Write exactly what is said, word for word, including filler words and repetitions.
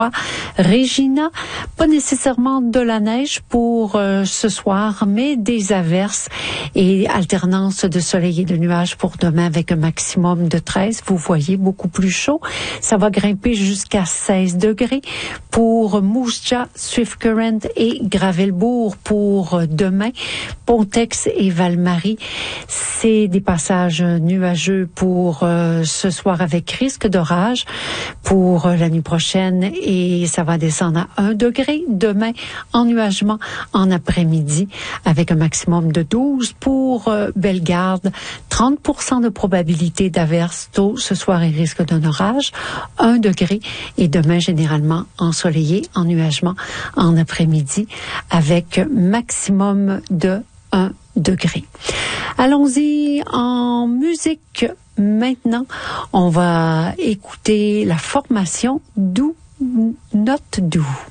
Regina, pas nécessairement de la neige pour euh, ce soir, mais des averses et alternance de soleil et de nuages pour demain avec un maximum de treize. Vous voyez, beaucoup plus chaud. Ça va grimper jusqu'à seize degrés pour Moose Jaw, Swift Current et Gravelbourg pour demain. Pontex et Val-Marie, c'est des passages nuageux pour euh, ce soir avec risque d'orage pour euh, la nuit prochaine. Et ça va descendre à un degré demain, ennuagement en après-midi avec un maximum de douze pour euh, Bellegarde, trente pour cent de probabilité d'averse tôt ce soir et risque d'un orage, un degré et demain généralement ensoleillé, ennuagement en après-midi avec maximum de un degré. Allons-y en musique maintenant. On va écouter la formation Doux Not Doux.